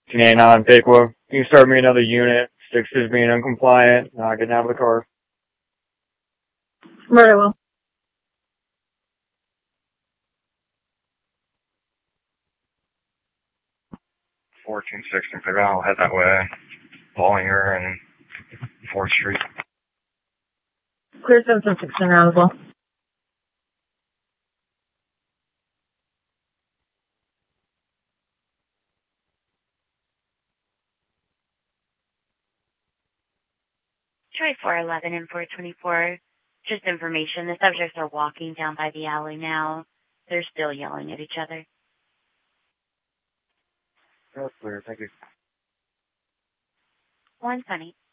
1089 Piqua. You can start me another unit. Six is being uncompliant. Getting out of the car. Very well. 1460, I'll head that way. Bollinger and 4th Street. Clear 716 around as well. Troy 411 and 424. Just information. The subjects are walking down by the alley now. They're still yelling at each other. That's clear. Thank you. 120.